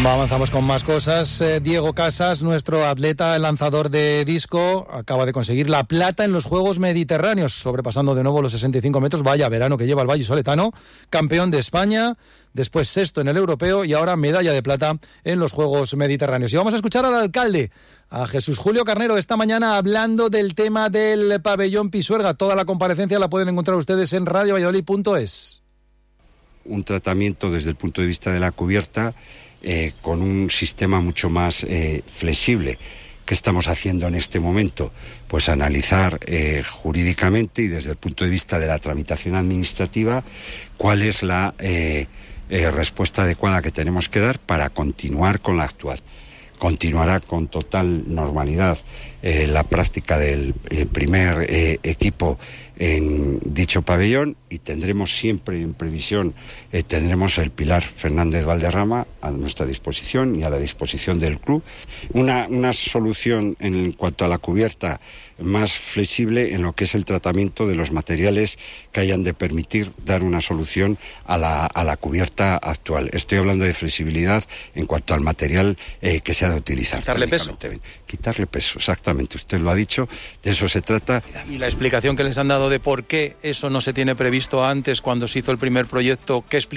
Avanzamos con más cosas. Diego Casas, nuestro atleta, el lanzador de disco, acaba de conseguir la plata en los Juegos Mediterráneos, sobrepasando de nuevo los 65 metros. Vaya verano que lleva el vallisoletano, campeón de España, después sexto en el europeo y ahora medalla de plata en los Juegos Mediterráneos. Y vamos a escuchar al alcalde, a Jesús Julio Carnero, esta mañana hablando del tema del pabellón Pisuerga. Toda la comparecencia la pueden encontrar ustedes en radiovalladolid.es. Un tratamiento desde el punto de vista de la cubierta con un sistema mucho más flexible. ¿Qué estamos haciendo en este momento? Pues analizar jurídicamente y desde el punto de vista de la tramitación administrativa cuál es la respuesta adecuada que tenemos que dar para continuar con la actuación. Continuará con total normalidad la práctica del primer equipo en dicho pabellón y tendremos siempre en previsión, tendremos el Pilar Fernández Valderrama a nuestra disposición y a la disposición del club. Una solución en cuanto a la cubierta más flexible en lo que es el tratamiento de los materiales que hayan de permitir dar una solución a la cubierta actual. Estoy hablando de flexibilidad en cuanto al material que se ha de utilizar. Quitarle peso. Quitarle peso, exactamente. Usted lo ha dicho, de eso se trata. Y la explicación que les han dado de por qué eso no se tiene previsto antes cuando se hizo el primer proyecto, ¿qué explicación?